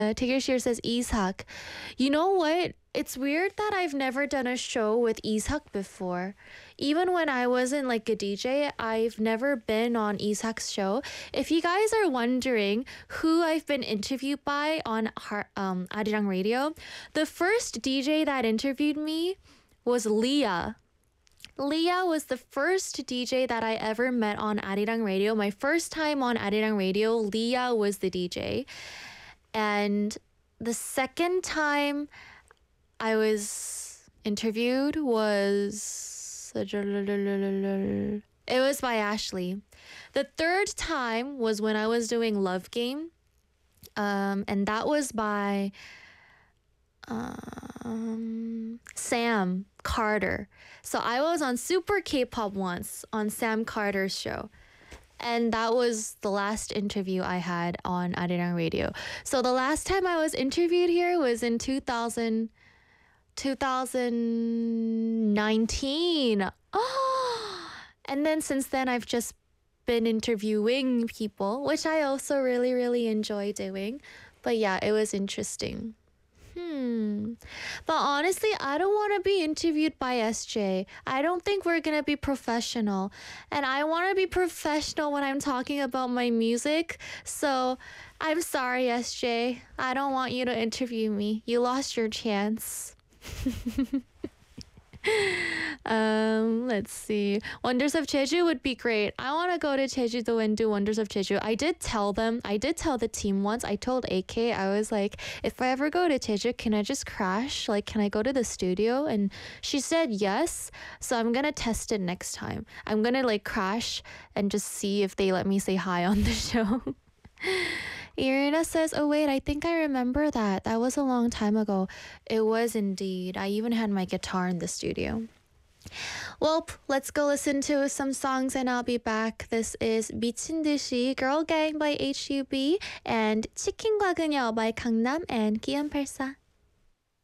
Tigger says Ishak. You know what? It's weird that I've never done a show with Ishak before. Even when I wasn't like a DJ, I've never been on Ishak's show. If you guys are wondering who I've been interviewed by on Arirang Radio, the first DJ that interviewed me was Leah. Leah was the first DJ that I ever met on Arirang Radio. My first time on Arirang Radio, Leah was the DJ. And the second time I was interviewed was... It was by Ashley. The third time was when I was doing Love Game. And that was by Sam Carter. So I was on Super K-pop once on Sam Carter's show. And that was the last interview I had on Arirang Radio. So the last time I was interviewed here was in 2019. Oh! And then since then, I've just been interviewing people, which I also really, really enjoy doing. But yeah, it was interesting. But honestly, I don't want to be interviewed by SJ. I don't think we're going to be professional. And I want to be professional when I'm talking about my music. So I'm sorry, SJ. I don't want you to interview me. You lost your chance. Let's see. Wonders of Jeju would be great. I want to go to Jeju-do and do Wonders of Jeju. I did tell the team once. I told AK, I was like, if I ever go to Jeju, can I just crash? Like, can I go to the studio? And she said yes. So I'm gonna test it next time. I'm gonna like crash and just see if they let me say hi on the show. Irina says, oh wait, I think I remember that. That was a long time ago. It was indeed. I even had my guitar in the studio. Well, let's go listen to some songs and I'll be back. This is 미친 듯이 Girl Gang by HUB and 치킨과 그녀 by Gangnam and Gion84.